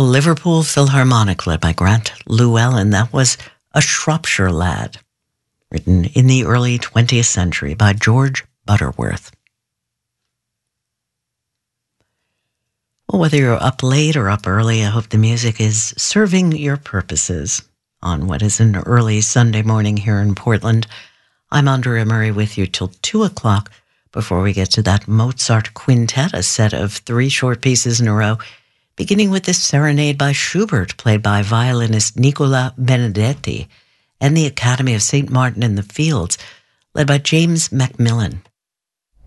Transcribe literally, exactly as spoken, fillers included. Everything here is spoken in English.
Liverpool Philharmonic, led by Grant Llewellyn. That was A Shropshire Lad, written in the early twentieth century by George Butterworth. Well, whether you're up late or up early, I hope the music is serving your purposes on what is an early Sunday morning here in Portland. I'm Andrea Murray with you till two o'clock before we get to that Mozart quintet, a set of three short pieces in a row, beginning with this serenade by Schubert, played by violinist Nicola Benedetti, and the Academy of Saint Martin in the Fields, led by James Macmillan.